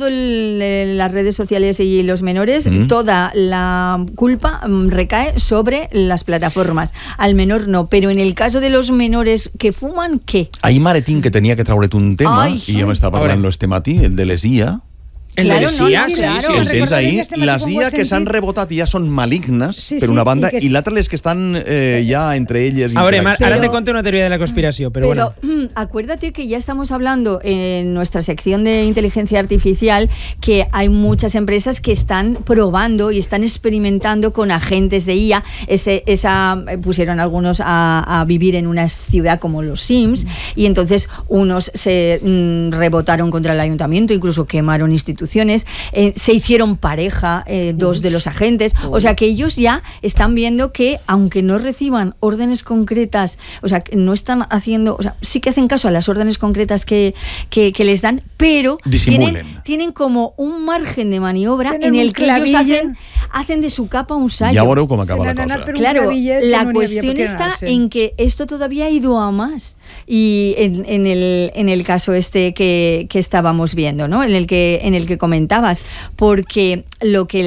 S3: las redes sociales y los menores, toda la culpa recae sobre las plataformas. Al menor no, pero en el caso de los menores que fuman, ¿qué?
S2: Ahir Maretín, que tenia que traure't un tema, i ja m'estava parlant este matí, el de les IA,
S4: Claro,
S2: sí, el tens ahí. Les IA que s'han rebotat ja són malignes, per una banda, i l'altra les que estan ya entre ellas.
S4: Ahora te cuento una teoría de la conspiración, pero bueno.
S3: Acuérdate que ya estamos hablando en nuestra sección de inteligencia artificial que hay muchas empresas que están probando y están experimentando con agentes de IA. Pusieron algunos a vivir en una ciudad como los Sims y entonces unos se rebotaron contra el ayuntamiento, incluso quemaron instituciones. Se hicieron pareja dos de los agentes, o sea que ellos ya están viendo que aunque no reciban órdenes concretas, o sea que no están haciendo, o sea, sí que hacen caso a las órdenes concretas que les dan, pero tienen como un margen de maniobra en el que ellos hacen de su capa un sallo.
S2: Ya veureu com acaba la cosa.
S3: Claro, la cuestión está en que esto todavía ha ido a más y en el caso este que estábamos viendo, ¿no? En el que comentabas, porque lo que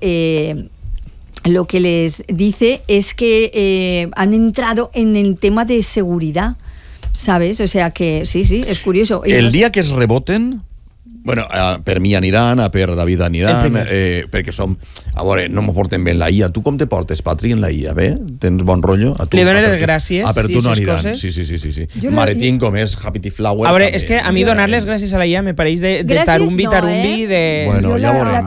S3: les dice es que han entrado en el tema de seguridad, ¿sabes? O sea que sí, es curioso.
S2: El día que es reboten, bueno, per mi aniran, per David aniran, perquè som... A veure, no m'ho porten bé en la IA. Tu com te portes, Patri, en la IA? Bé? Tens bon rotllo?
S4: Li dones les gràcies.
S2: Per tu no aniran. Sí. Maretín, com és Happy Flower...
S4: A veure, és que a mi donar-les gràcies a la IA me pareix de tarumbi, de...
S2: Bueno, ya veurem.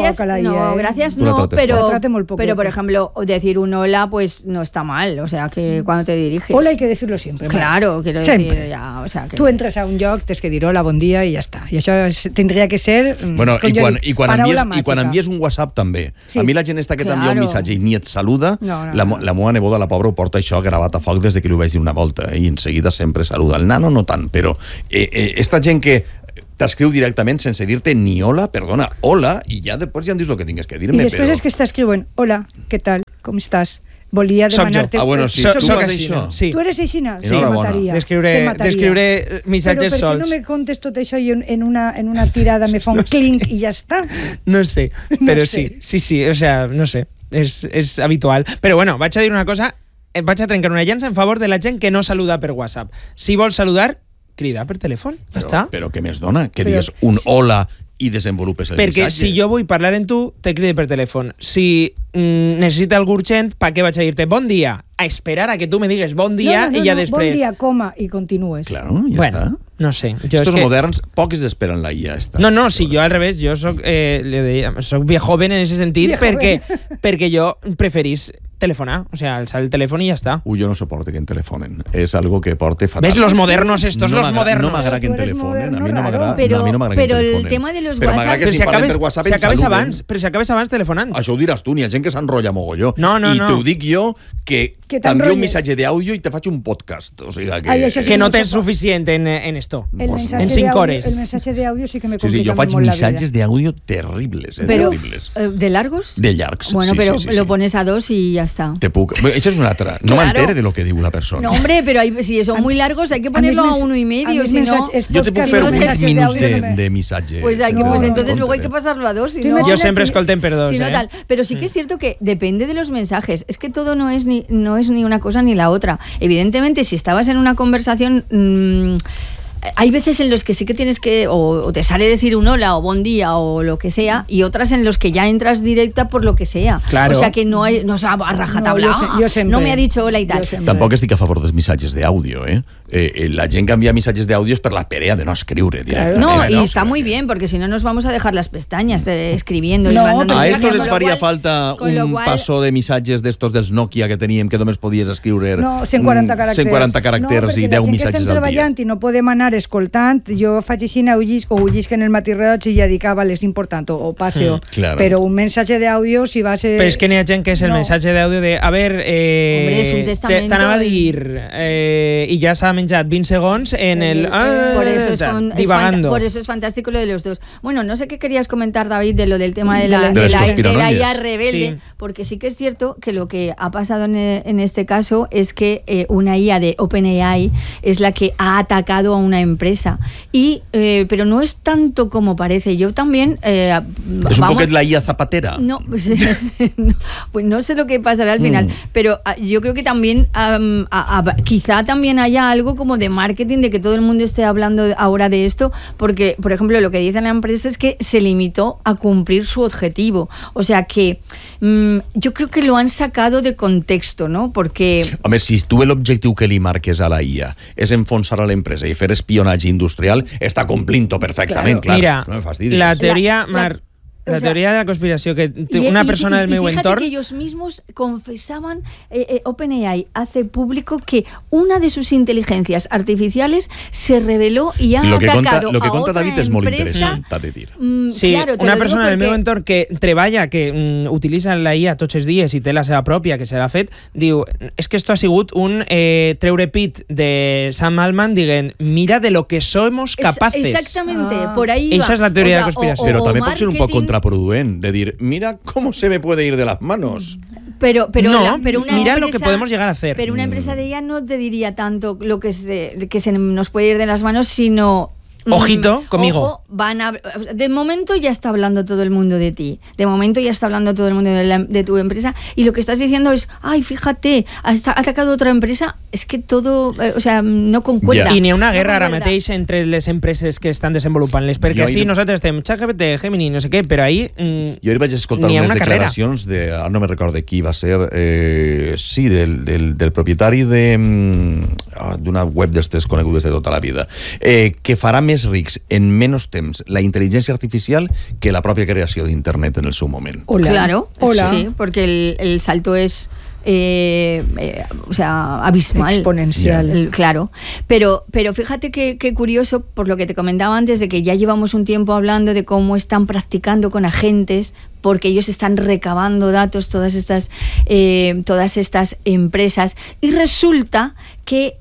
S3: Gracias no, pero por ejemplo, decir un hola, pues no está mal. O sea, que cuando te diriges...
S1: Hola hay que decirlo siempre.
S3: Claro, quiero decir... Ya, o sea, que...
S1: Tú entras a un lloc, tens que dir hola, bon dia, i ja està. I això tindria que ser...
S2: Bueno, i quan envies un WhatsApp també. Sí. A mi la gent està que t'envia un missatge i ni et saluda, la meva neboda, la pobra, ho porta això gravat a foc des de que li ho vaig dir una volta, i en seguida sempre saluda. El nano no tant, però esta gent que t'escriu directament sense dir-te ni hola, perdona, hola, i ja després ja em dius el que tingues que dir-me.
S1: I després és que t'escriuen, hola, què tal, com estàs? Volia demanar-te...
S2: bueno, sí, tu fas això.
S1: Sí. Tu eres aixina?
S2: Sí, mataria.
S4: D'escriure missatges sols.
S1: Però per què no me contes tot això i en una tirada me fa un clink i ja està?
S4: No sé, però sí, o sea, no sé, és habitual. Però bueno, vaig a dir una cosa, vaig a trencar una llança en favor de la gent que no saluda per WhatsApp. Si vols saludar, crida per telèfon, ja està.
S2: Però què més dona? Que digues un hola i desenvolupes el missatge.
S4: Perquè si jo vull parlar amb tu, te cride per telèfon. Si necessita algú urgent, pa què vaig a dir-te bon dia? A esperar a que tu me digues bon dia i ja després...
S1: Bon dia, coma, i continues.
S2: Claro, ja està.
S4: No sé.
S2: Estos moderns, pocs esperen la IA.
S4: No, si jo al revés, jo soc viejoven en ese sentit perquè jo preferís telefonar, o sea, alzar el teléfono y ya está.
S2: Yo no soporto que en telefonen. Es algo que porte fatal.
S4: ¿Ves los modernos estos? No los modernos.
S2: No m'agrada que en telefonen. A mi no m'agrada que en telefonen.
S3: Però el tema de los WhatsApp...
S2: Però si parlem per WhatsApp ens saluden.
S4: Però si acabes abans telefonant.
S2: Això ho diràs tu, n'hi ha gent que s'enrotlla mogolló.
S4: No.
S2: I t'ho dic jo que t'envio un missatge d'àudio i te faig un podcast. O sigui
S4: que no tens suficient en esto. En 5 hores.
S1: El missatge d'àudio sí que me complica
S2: molt la vida.
S1: Jo
S2: faig missatges d'àudio terribles.
S3: Però, ¿de largos?
S2: De llargs.
S3: Bueno, pero lo pones a 2 y ya está.
S2: Te puc... Això és una altra. No m'entere de lo que diu la persona.
S3: No, hombre, pero si son muy largos hay que ponerlo a 1,5. Si no...
S2: Yo te puc fer 8 minuts de missatge.
S3: Pues entonces luego hay que pasarlo a 2. Si no,
S4: yo siempre escolten per 2.
S3: Si no, tal. Pero sí que es cierto que depende de los mensajes. Es que todo no es ni una cosa ni la otra. Evidentemente, si estabas en una conversación... hay veces en los que sí que tienes que o te sale decir un hola o buen día o lo que sea, y otras en los que ya entras directa por lo que sea.
S4: Claro.
S3: O sea que no es a rajatabla. No me ha dicho hola y tal.
S2: Tampoc estic a favor dels missatges d'àudio, la gent que envia missatges d'àudio és per la perea de no escriure directament.
S3: No, y está muy bien, porque si no nos vamos a dejar las pestañas escribiendo y mandando.
S2: A estos les faria falta un paso de missatges d'estos dels Nokia que teníem, que només podies escriure
S1: 140 caràcters
S2: i 10 missatges al dia.
S1: Treballant i no podem anar escoltant, jo faig així ullisc en el matí roig i ja dic, vale, és important, o passeo. Però un missatge d'àudio, si va ser...
S4: Però és que n'hi ha gent que és el missatge d'àudio de, a ver, t'anava a dir, i ja s'ha menjat 20 segons en el... divagando.
S3: Por eso es fantástico lo de los dos. Bueno, no sé qué querías comentar, David, de lo del tema de la IA rebelde, porque sí que es cierto que lo que ha pasado en este caso es que una IA de OpenAI es la que ha atacado a una empresa. Pero no es tanto como parece. Yo también...
S2: ¿Es un poquet la IA zapatera?
S3: No, pues no sé lo que pasará al final, pero yo creo que también quizá también haya algo como de marketing, de que todo el mundo esté hablando ahora de esto, porque, por ejemplo, lo que dice la empresa es que se limitó a cumplir su objetivo. O sea que yo creo que lo han sacado de contexto, ¿no? Porque...
S2: Home, si tu l'objectiu que li marques a la IA és enfonsar a l'empresa i fer espionatge industrial, està complint-ho perfectament, clar.
S4: Mira,
S2: no me fastidis.
S4: La teoria, la teoría de la conspiración que una persona del meu entorn...
S3: que ellos mismos confesaban, OpenAI hace público que una de sus inteligencias artificiales se reveló y ha atacado
S2: lo que
S3: a
S2: conta
S3: otra
S2: David és molt interessant,
S3: empresa.
S2: t'ha de dir.
S4: Sí,
S3: claro,
S4: una persona del meu entorn que treballa, que utilitza la IA tots els dies i té la seva pròpia, que se l'ha fet, diu, és que esto ha sigut un treure pit de Sam Altman dient, mira de lo que somos capaces.
S3: Exactamente, por ahí va.
S4: Esa es la teoría de la conspiración.
S2: Pero también puede ser un poco contraproducente, de decir, mira cómo se me puede ir de las manos.
S3: Pero una
S4: mira
S3: empresa,
S4: lo que podemos llegar a hacer.
S3: Pero una empresa de ella no te diría tanto lo que se nos puede ir de las manos, sino...
S4: Ojito, conmigo.
S3: Ojo, de momento ya está hablando todo el mundo de ti. De momento ya está hablando todo el mundo de tu empresa. Y lo que estás diciendo es, ay, fíjate, ha atacado otra empresa. Es que todo, o sea, no concuerda.
S4: I n'hi ha una guerra ara mateix entre les empreses que estan desenvolupant-les, perquè així nosaltres estem ChatGPT, Gemini, no sé què, però ahir
S2: jo vaig escoltar unes declaracions ara no me recordo qui va ser, sí, del propietari d'una web d'estes conegudes de tota la vida, que farà més rics en menys temps la inteligencia artificial que la propia creació d'internet en el seu moment.
S3: Claro, sí, porque el salto es... o sea, abismal,
S1: exponencial,
S3: claro, pero fíjate que curioso, por lo que te comentaba antes, de que ya llevamos un tiempo hablando de cómo están practicando con agentes, porque ellos están recabando datos, todas estas empresas, y resulta que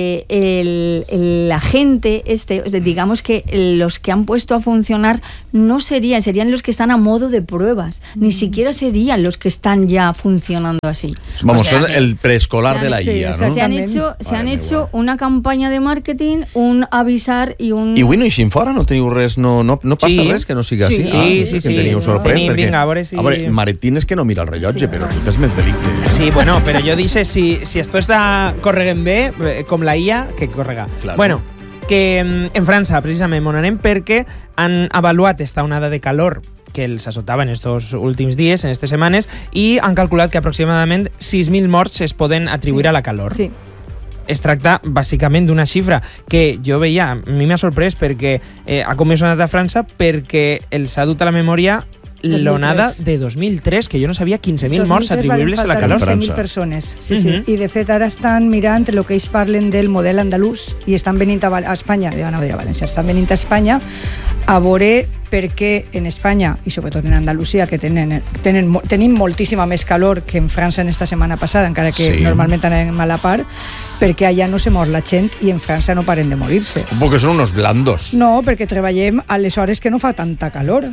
S3: el agente digamos que los que han puesto a funcionar no serían los que están a modo de pruebas, ni siquiera serían los que están ya funcionando así.
S2: Vamos, son el preescolar de la IA, ¿no?
S3: Se han hecho una campaña de marketing, un avisar y un...
S2: I avui no eixim fora, no teniu res, no passa res que no siga així?
S4: Sí.
S2: Que teniu sorprès, perquè...
S4: Vinga, a veure,
S2: Maritín és que no mira el rellotge, però tu tens més delicte.
S4: Sí, bueno, però jo dice, si esto està corregant bé, com la IA, que correga.
S2: Claro.
S4: Bueno, que en França, precisament, on anem perquè han avaluat esta onada de calor que els azotava en estos últims dies, en aquestes setmanes, i han calculat que aproximadament 6.000 morts es poden atribuir a la calor.
S1: Sí.
S4: Es tracta bàsicament d'una xifra que jo veia, a mi m'ha sorprès perquè ha començat a França perquè els ha dut a la memòria l'onada de 2003, que jo no sabia 15.000 morts atribuïbles a la calor.
S1: 15.000 persones, sí. I de fet ara estan mirant el que ells parlen del model andalús i estan venint a Espanya, estan venint a Espanya a veure perquè en Espanya, i sobretot en Andalusia, que tenim moltíssima més calor que en França en esta setmana passada, encara que normalment anem a la part, perquè allà no se mor la gent i en França no paren de morir-se.
S2: Perquè són unos blandos.
S1: No, perquè treballem a les hores que no fa tanta calor.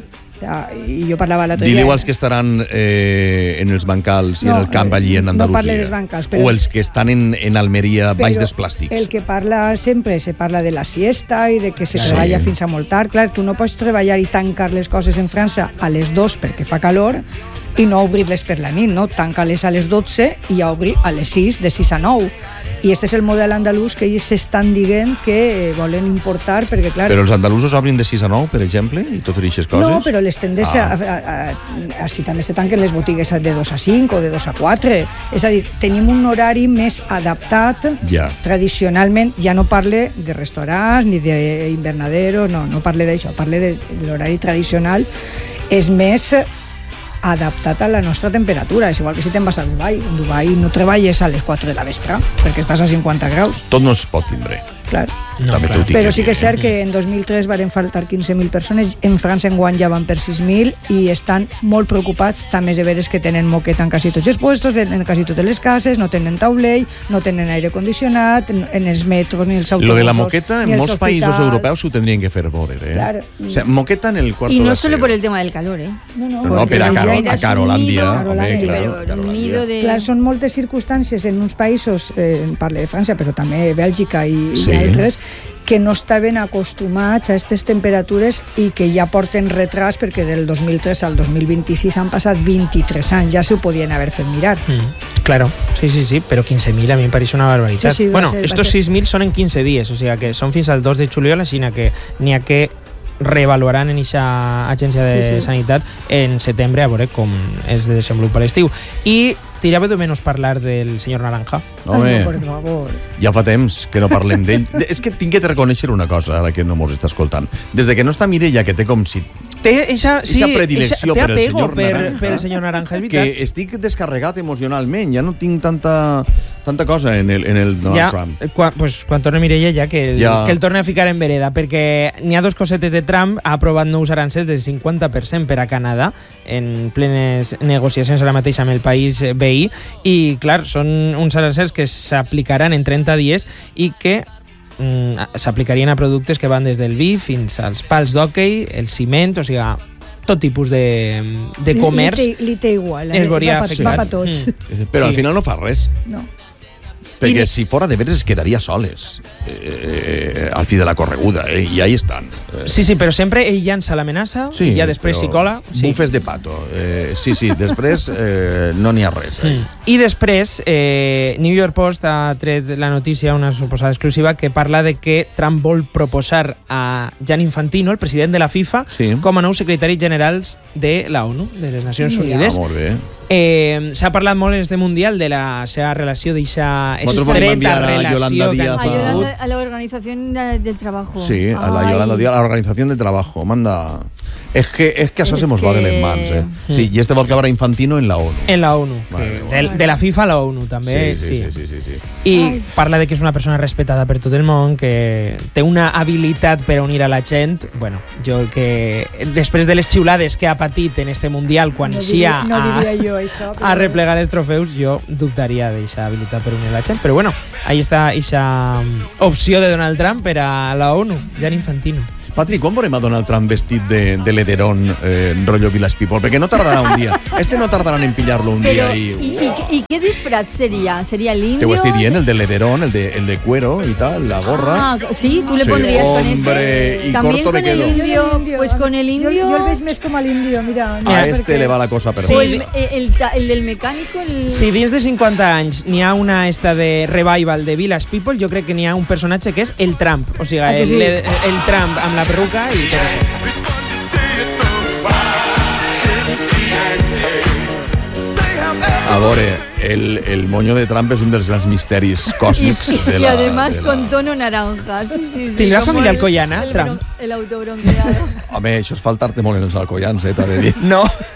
S1: I jo parlava l'altre dia...
S2: Dile igual que estaran en els bancals i en el camp allí en Andalusia.
S1: No parle dels bancals, però...
S2: O els que estan en Almeria baix dels plàstics.
S1: El que parla sempre, se parla de la siesta i de que se treballa fins a molt tard. Clar, tu no pots treballar i tancar les coses en França a les 2 perquè fa calor i no obrir-les per la nit, no? Tanca-les a les 12 i ja obrir a les 6, de 6 a 9. I este és el model andalús que ells s'estan dient que volen importar, perquè clar...
S2: Però els andalusos obrin de 6 a 9, per exemple, i totes aquestes coses?
S1: No, però les tendes així també se tanquen les botigues de 2 a 5 o de 2 a 4. És a dir, tenim un horari més adaptat, tradicionalment, ja no parle de restaurants ni d'invernaderos, no parle d'això, parle de l'horari tradicional, és més adaptat a la nostra temperatura. És igual que si te'n vas a Dubai. En Dubai no treballes a les 4 de la vespre perquè estàs a 50 graus.
S2: Tot no es pot tindre.
S1: Clar.
S4: No,
S1: però sí que és cert que en 2003 varen faltar 15.000 persones, en França enguany ja van per 6.000 i estan molt preocupats també de veres que tenen moqueta en quasi tots els puestos, en quasi totes les cases, no tenen taulell, no tenen aire condicionat, en els metros ni els autobusos.
S2: Lo de la moqueta en molts països europeus ho tendrien que fer veure,
S1: Claro.
S2: O sea, moqueta en el cuarto
S3: y no
S2: de
S3: solo
S2: aseo.
S3: por el tema del calor,
S2: No, pero a Carolandia,
S1: Clar, són moltes circumstàncies en uns països, parle de França, però també Bèlgica i altres, que no estaven acostumats a aquestes temperatures i que ja porten retras perquè del 2003 al 2026 han passat 23 anys, ja s'ho podien haver fet mirar.
S4: Claro, sí, pero 15.000 a mí me parece una barbaridad. Sí, bueno, estos 6.000 son en 15 días, o sea que son fins al 2 de juliol, així que n'hi ha que reavaluaran en aquesta agència de sanitat en setembre a veure com es desenvolupa l'estiu. I tirava de menys parlar del senyor Naranja.
S2: Home, por favor. Ja fa temps que no parlem d'ell. És que tinc que reconèixer una cosa, ara que no mos està escoltant. Des de que no està Mireia, que té com si...
S4: Té eixa
S2: predilecció per el senyor Naranja.
S4: Per el senyor Naranja, és veritat.
S2: Que estic descarregat emocionalment, ja no tinc tanta cosa en el Donald Trump.
S4: Quan torni Mireia ja que el torni a ficar en vereda, perquè n'hi ha dos cosetes de Trump, ha aprovat nous arancels del 50% per a Canadà, en plenes negociacions ara mateix amb el país veí, i clar, són uns arancels que s'aplicaran en 30 dies i que s'aplicarien a productes que van des del vi fins als pals d'hoquei, el ciment, o sigui, tot tipus de comerç.
S1: Li té igual,
S4: va
S1: per tots.
S2: Però al final no fa res.
S1: No.
S2: Perquè si fora de veres es quedaria soles al fi de la correguda, i ahí estan.
S4: Sí, però sempre ell llança l'amenaça i ja després s'hi cola.
S2: Bufes de pato. Sí, després no n'hi ha res.
S4: I després New York Post ha tret la notícia, una suposada exclusiva, que parla de que Trump vol proposar a Gianni Infantino, el president de la FIFA, com a nou secretari general de la ONU, de les Nacions Unides.
S2: Molt bé.
S4: S'ha parlat molt en este mundial de la seva relació, d'eixa estreta relació
S3: a la Organización del Trabajo.
S2: Sí, a la Yolanda Díaz, a la Organización del Trabajo. Manda... Es que això se mos va de les mans. Sí, i este vol acabar Infantino en la ONU.
S4: En la ONU. De la FIFA a la ONU, també.
S2: Sí.
S4: I parla de que és una persona respetada per tot el món, que té una habilitat per a unir a la gent. Bueno, jo que després de les xiulades que ha patit en este mundial quan eixia a replegar els trofeus, jo dubtaria d'eixa habilitat per unir a la gent. Però bueno, ahí està eixa opció de Donald Trump per a la ONU, Gianni Infantino.
S2: Patri, quan veurem a Donald Trump vestit de l'Ederón, rotllo Village People? Perquè no tardarà un dia. No tardaran en pillar-lo un dia.
S3: ¿Y qué disfraz sería? ¿Sería el indio?
S2: Te ho estic dient, el de l'Ederón, el de cuero y tal, la gorra.
S3: Sí, tú le pondrías con
S2: este.
S3: También con el indio, pues con el indio.
S1: Yo el veig més com a l'indio, mira.
S2: A este le va la cosa perfecta.
S3: O el del mecánico.
S4: Si dins de 50 anys n'hi ha una de revival de Village People, jo crec que n'hi ha un personatge que és el Trump. O sigui, el Trump amb la perruca i
S2: a veure, el moño de Trump és un dels grans misteris còsmics
S3: y además con tono naranja.
S4: ¿Tindrà família alcoyana, Trump?
S3: El autobronceado.
S2: Home, això és faltar-te molt en els alcoyans, t'ha de dir.
S4: No.